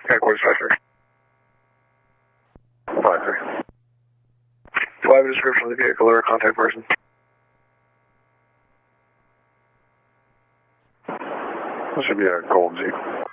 Headquarters 5-3. 5-3. Do I have a description of the vehicle or a contact person? This should be a gold Jeep.